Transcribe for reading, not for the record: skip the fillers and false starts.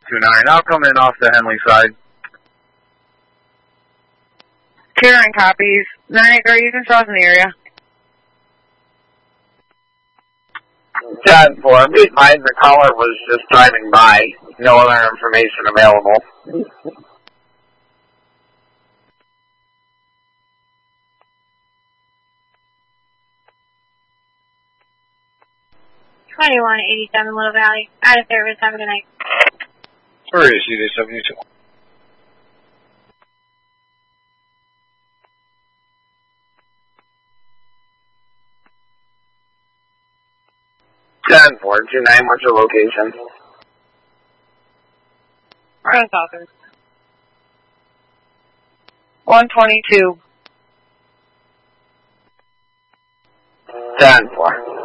29. I'll come in off the Henley side. Karen copies. 9 degrees and south in the area. 10-4. Be advised the caller was just driving by. No other information available. 2187 Little Valley. Out of service. Have a good night. Where is UD72? Ten 429, what's your location? Right on south. 122. 10-4.